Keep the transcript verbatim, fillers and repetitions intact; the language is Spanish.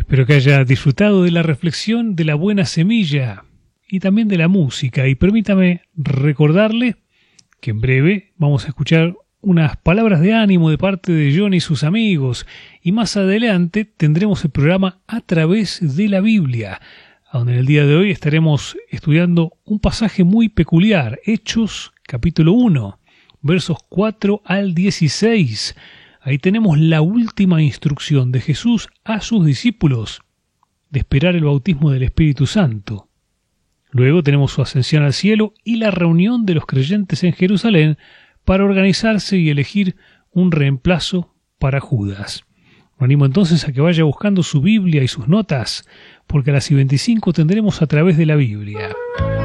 Espero que haya disfrutado de la reflexión de la buena semilla y también de la música. Y permítame recordarle que en breve vamos a escuchar unas palabras de ánimo de parte de John y sus amigos. Y más adelante tendremos el programa A Través de la Biblia, donde en el día de hoy estaremos estudiando un pasaje muy peculiar, Hechos capítulo uno, versos cuatro al dieciséis. Ahí tenemos la última instrucción de Jesús a sus discípulos de esperar el bautismo del Espíritu Santo. Luego tenemos su ascensión al cielo y la reunión de los creyentes en Jerusalén para organizarse y elegir un reemplazo para Judas. Lo animo entonces a que vaya buscando su Biblia y sus notas, porque a las y veinticinco tendremos A Través de la Biblia.